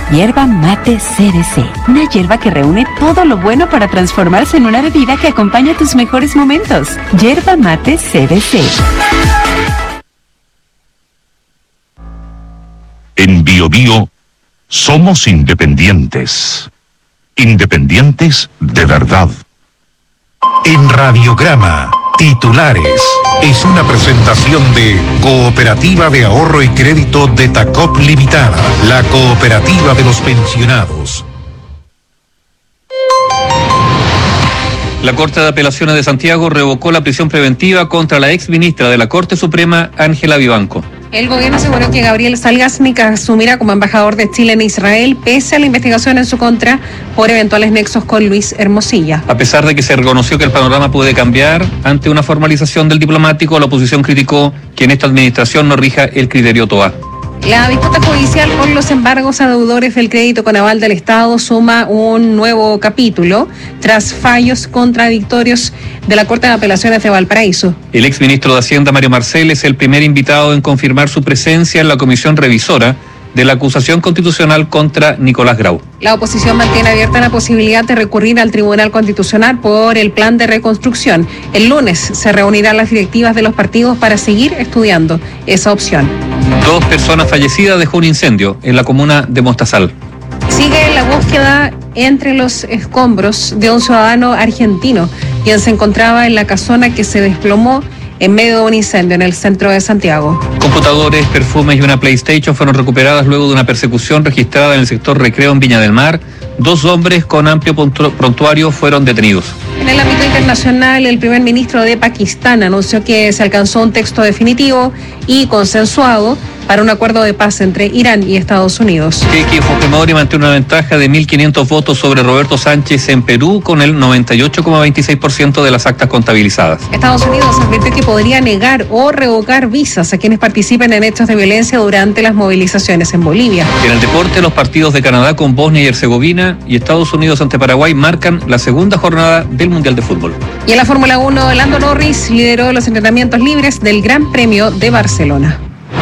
Yerba Mate CBC, una hierba que reúne todo lo bueno para transformarse en una bebida que acompaña tus mejores momentos. Yerba Mate CBC. En BioBio somos independientes. Independientes de verdad. En Radiograma, titulares. Es una presentación de Cooperativa de Ahorro y Crédito de Tacop Limitada, la cooperativa de los pensionados. La Corte de Apelaciones de Santiago revocó la prisión preventiva contra la ex ministra de la Corte Suprema, Ángela Vivanco. El gobierno aseguró que Gabriel Salgasnik asumirá como embajador de Chile en Israel, pese a la investigación en su contra por eventuales nexos con Luis Hermosilla. A pesar de que se reconoció que el panorama puede cambiar ante una formalización del diplomático, la oposición criticó que en esta administración no rija el criterio TOA. La disputa judicial por los embargos a deudores del crédito con aval del Estado suma un nuevo capítulo tras fallos contradictorios de la Corte de Apelaciones de Valparaíso. El exministro de Hacienda, Mario Marcel, es el primer invitado en confirmar su presencia en la comisión revisora de la acusación constitucional contra Nicolás Grau. La oposición mantiene abierta la posibilidad de recurrir al Tribunal Constitucional por el plan de reconstrucción. El lunes se reunirán las directivas de los partidos para seguir estudiando esa opción. 2 personas fallecidas dejó un incendio en la comuna de Mostazal. Sigue la búsqueda entre los escombros de un ciudadano argentino, quien se encontraba en la casona que se desplomó en medio de un incendio en el centro de Santiago. Computadores, perfumes y una PlayStation fueron recuperadas luego de una persecución registrada en el sector Recreo en Viña del Mar. 2 hombres con amplio prontuario fueron detenidos. En el ámbito internacional, el primer ministro de Pakistán anunció que se alcanzó un texto definitivo y consensuado para un acuerdo de paz entre Irán y Estados Unidos. Keiki Fujimori mantiene una ventaja de 1.500 votos sobre Roberto Sánchez en Perú con el 98,26% de las actas contabilizadas. Estados Unidos advirtió que podría negar o revocar visas a quienes participen en hechos de violencia durante las movilizaciones en Bolivia. En el deporte, los partidos de Canadá con Bosnia y Herzegovina y Estados Unidos ante Paraguay marcan la segunda jornada del Mundial de Fútbol. Y en la Fórmula 1, Lando Norris lideró los entrenamientos libres del Gran Premio de Barcelona.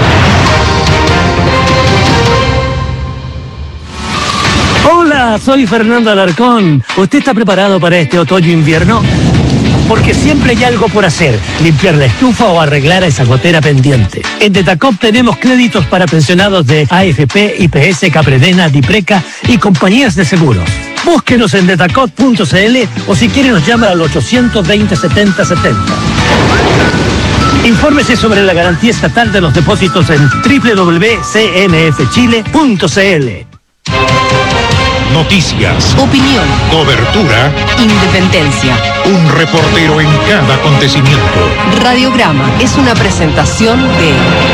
Hola, soy Fernando Alarcón. ¿Usted está preparado para este otoño-invierno? Porque siempre hay algo por hacer, limpiar la estufa o arreglar esa gotera pendiente. En Detacop tenemos créditos para pensionados de AFP, IPS, Capredena, Dipreca y compañías de seguros. Búsquenos en detacop.cl o si quiere nos llama al 820-7070. Infórmese sobre la garantía estatal de los depósitos en www.cnfchile.cl. Noticias, Opinión, cobertura, independencia. un reportero en cada acontecimiento. Radiograma es una presentación de...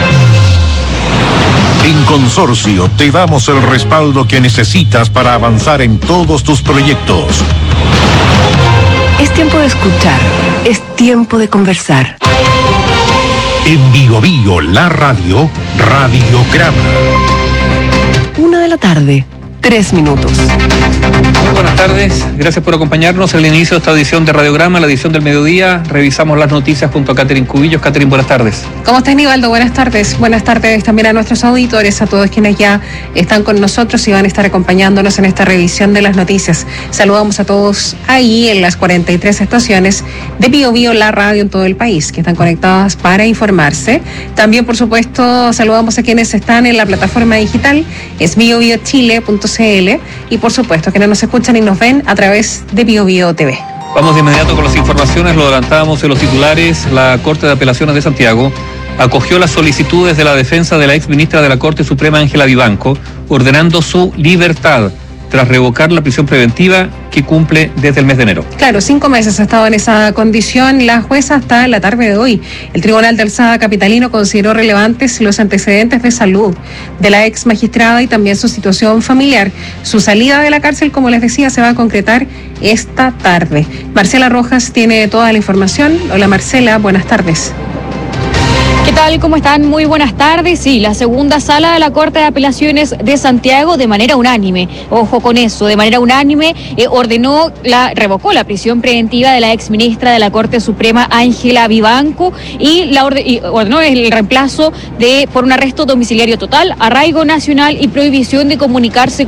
En Consorcio te damos el respaldo que necesitas para avanzar en todos tus proyectos. Es tiempo de escuchar, es tiempo de conversar. En BioBio, la radio, Radiograma. 1:00 p.m, 3 minutos. Muy buenas tardes, gracias por acompañarnos en el inicio de esta edición de Radiograma, la edición del mediodía. Revisamos las noticias junto a Catherine Cubillos. Catherine, buenas tardes. ¿Cómo estás, Nivaldo? Buenas tardes. Buenas tardes también a nuestros auditores, a todos quienes ya están con nosotros y van a estar acompañándonos en esta revisión de las noticias. Saludamos a todos ahí en las 43 estaciones de BioBio, la radio en todo el país, que están conectadas para informarse. También, por supuesto, saludamos a quienes están en la plataforma digital, es biobiochile.cl, y por supuesto que no nos escuchan y nos ven a través de BioBio TV. Vamos de inmediato con las informaciones, lo adelantábamos en los titulares. La Corte de Apelaciones de Santiago acogió las solicitudes de la defensa de la exministra de la Corte Suprema, Ángela Vivanco, ordenando su libertad tras revocar la prisión preventiva que cumple desde el mes de enero. Claro, 5 meses ha estado en esa condición la jueza hasta la tarde de hoy. El Tribunal de Alzada capitalino consideró relevantes los antecedentes de salud de la ex magistrada y también su situación familiar. Su salida de la cárcel, como les decía, se va a concretar esta tarde. Marcela Rojas tiene toda la información. Hola Marcela, buenas tardes. ¿Qué tal? ¿Cómo están? Muy buenas tardes. Sí, la segunda sala de la Corte de Apelaciones de Santiago de manera unánime, ojo con eso, de manera unánime revocó la prisión preventiva de la exministra de la Corte Suprema, Ángela Vivanco, y ordenó el reemplazo por un arresto domiciliario total, arraigo nacional y prohibición de comunicarse